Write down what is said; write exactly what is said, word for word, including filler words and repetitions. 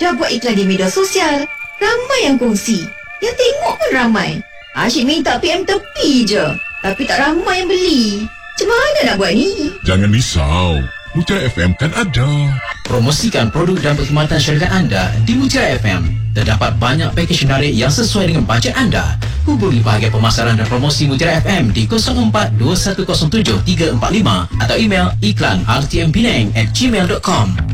Dah buat iklan di media sosial, ramai yang kongsi. Yang tengok pun ramai. Asyik minta P M tepi je, tapi tak ramai yang beli. Macam mana nak buat ni? Jangan risau, Mutiara F M kan ada. Promosikan produk dan perkhidmatan syarikat anda di Mutiara F M. Terdapat banyak pakej menarik yang sesuai dengan bajet anda. Hubungi bahagian pemasaran dan promosi Mutiara F M di kosong empat dua satu kosong tujuh tiga empat lima atau email iklan r t m penang at gmail dot com.